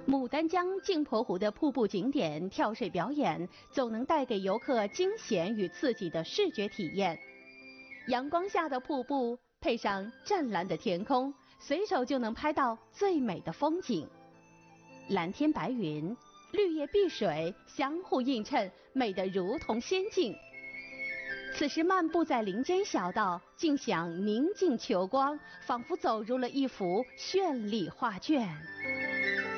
牡丹江镜泊湖的瀑布景点跳水表演，总能带给游客惊险与刺激的视觉体验。阳光下的瀑布配上湛蓝的天空，随手就能拍到最美的风景。蓝天白云，绿叶碧水相互映衬，美得如同仙境。此时漫步在林间小道，尽享宁静秋光，仿佛走入了一幅绚丽画卷。